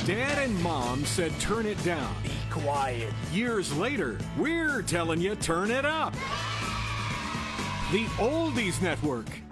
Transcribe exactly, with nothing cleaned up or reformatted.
Dad and Mom said turn it down. Be quiet. Years later, we're telling you turn it up. The Oldies Network.